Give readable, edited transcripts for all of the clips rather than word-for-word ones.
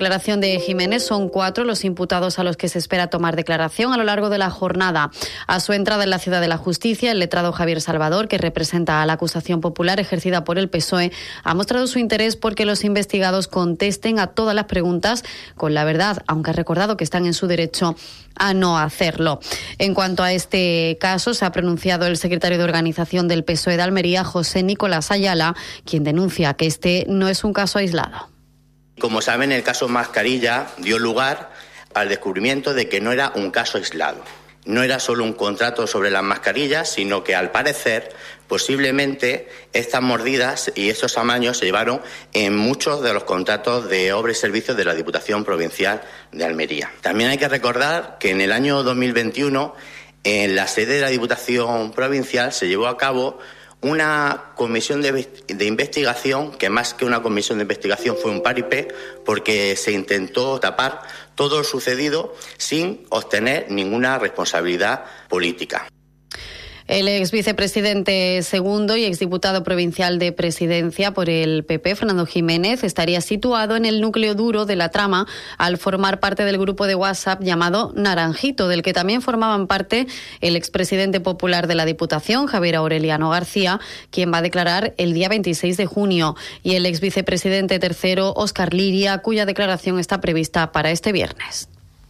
declaración de Jiménez, son 4 los imputados a los que se espera tomar declaración a lo largo de la jornada. A su entrada en la Ciudad de la Justicia, el letrado Javier Salvador, que representa a la acusación popular ejercida por el PSOE, ha mostrado su interés porque los investigados contesten a todas las preguntas con la verdad, aunque ha recordado que están en su derecho a no hacerlo. En cuanto a este caso, se ha pronunciado el secretario de Organización del PSOE de Almería, José Nicolás Ayala, quien denuncia que este no es un caso aislado. Como saben, el caso Mascarilla dio lugar al descubrimiento de que no era un caso aislado. No era solo un contrato sobre las mascarillas, sino que al parecer, posiblemente, estas mordidas y estos amaños se llevaron en muchos de los contratos de obras y servicios de la Diputación Provincial de Almería. También hay que recordar que en el año 2021, en la sede de la Diputación Provincial, se llevó a cabo una comisión de investigación, que más que una comisión de investigación fue un paripé, porque se intentó tapar todo lo sucedido sin obtener ninguna responsabilidad política. El ex vicepresidente segundo y exdiputado provincial de Presidencia por el PP, Fernando Jiménez, estaría situado en el núcleo duro de la trama al formar parte del grupo de WhatsApp llamado Naranjito, del que también formaban parte el expresidente popular de la Diputación, Javier Aureliano García, quien va a declarar el día 26 de junio, y el ex vicepresidente tercero, Óscar Liria, cuya declaración está prevista para este viernes.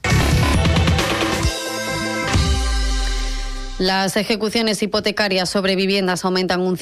Las ejecuciones hipotecarias sobre viviendas aumentan un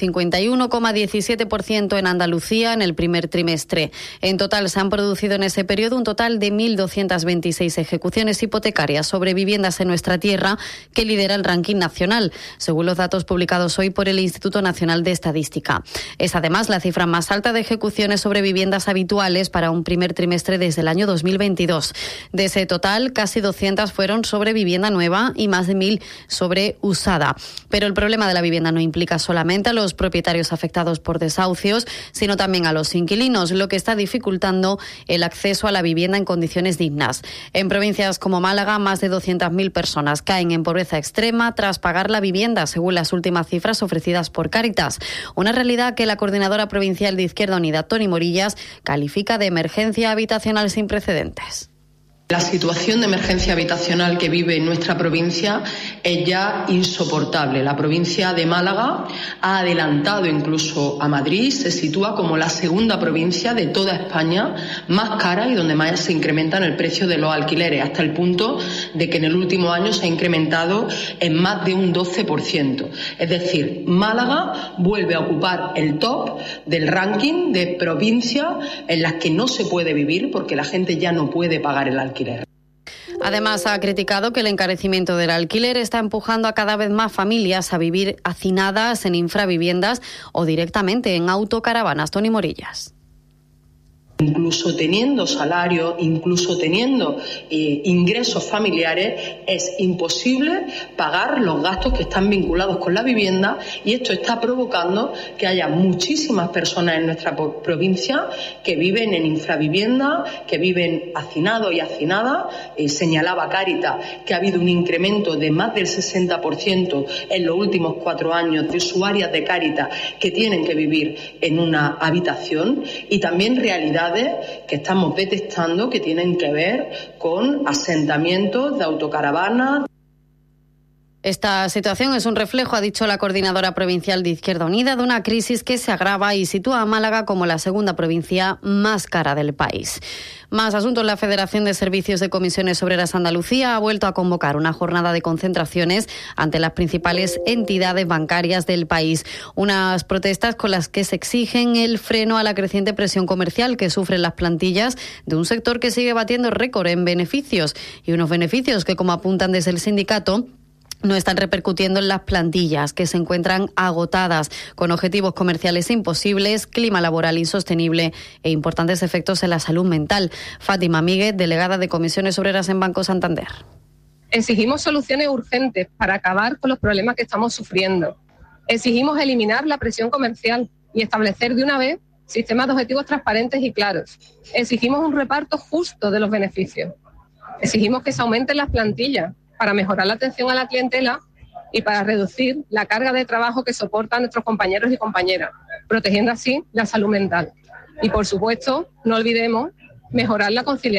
51,17% en Andalucía en el primer trimestre. En total se han producido en ese periodo un total de 1.226 ejecuciones hipotecarias sobre viviendas en nuestra tierra, que lidera el ranking nacional, según los datos publicados hoy por el Instituto Nacional de Estadística. Es además la cifra más alta de ejecuciones sobre viviendas habituales para un primer trimestre desde el año 2022. De ese total, casi 200 fueron sobre vivienda nueva y más de 1.000 sobre usada. Pero el problema de la vivienda no implica solamente a los propietarios afectados por desahucios, sino también a los inquilinos, lo que está dificultando el acceso a la vivienda en condiciones dignas. En provincias como Málaga, más de 200.000 personas caen en pobreza extrema tras pagar la vivienda, según las últimas cifras ofrecidas por Cáritas. Una realidad que la coordinadora provincial de Izquierda Unida, Toni Morillas, califica de emergencia habitacional sin precedentes. La situación de emergencia habitacional que vive nuestra provincia es ya insoportable. La provincia de Málaga ha adelantado incluso a Madrid, se sitúa como la segunda provincia de toda España más cara y donde más se incrementa el precio de los alquileres, hasta el punto de que en el último año se ha incrementado en más de un 12%. Es decir, Málaga vuelve a ocupar el top del ranking de provincias en las que no se puede vivir porque la gente ya no puede pagar el alquiler. Además, ha criticado que el encarecimiento del alquiler está empujando a cada vez más familias a vivir hacinadas en infraviviendas o directamente en autocaravanas. Toni Morillas. Incluso teniendo salario, incluso teniendo ingresos familiares, es imposible pagar los gastos que están vinculados con la vivienda, y esto está provocando que haya muchísimas personas en nuestra provincia que viven en infravivienda, que viven hacinados y hacinadas. Señalaba Cáritas que ha habido un incremento de más del 60% en los últimos 4 años de usuarias de Cáritas que tienen que vivir en una habitación, y también realidades que estamos detectando que tienen que ver con asentamientos de autocaravanas. Esta situación es un reflejo, ha dicho la coordinadora provincial de Izquierda Unida, de una crisis que se agrava y sitúa a Málaga como la segunda provincia más cara del país. Más asuntos. La Federación de Servicios de Comisiones Obreras Andalucía ha vuelto a convocar una jornada de concentraciones ante las principales entidades bancarias del país. Unas protestas con las que se exigen el freno a la creciente presión comercial que sufren las plantillas de un sector que sigue batiendo récord en beneficios, y unos beneficios que, como apuntan desde el sindicato, no están repercutiendo en las plantillas, que se encuentran agotadas, con objetivos comerciales imposibles, clima laboral insostenible e importantes efectos en la salud mental. Fátima Míguez, delegada de Comisiones Obreras en Banco Santander. Exigimos soluciones urgentes para acabar con los problemas que estamos sufriendo. Exigimos eliminar la presión comercial y establecer de una vez sistemas de objetivos transparentes y claros. Exigimos un reparto justo de los beneficios. Exigimos que se aumenten las plantillas para mejorar la atención a la clientela y para reducir la carga de trabajo que soportan nuestros compañeros y compañeras, protegiendo así la salud mental. Y, por supuesto, no olvidemos mejorar la conciliación